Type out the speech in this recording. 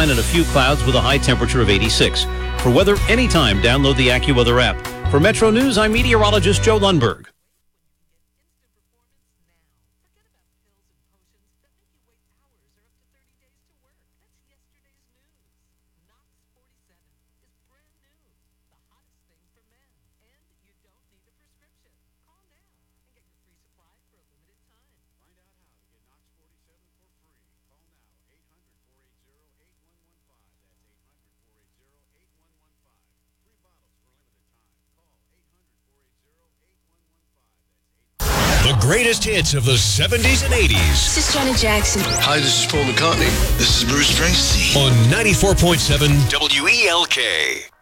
sunshine and a few clouds with a high temperature of 86. For weather anytime, download the AccuWeather app. For Metro News, I'm meteorologist Joe Lundberg. The greatest hits of the 70s and 80s. This is Janet Jackson. Hi, this is Paul McCartney. This is Bruce Springsteen. On 94.7 WELK.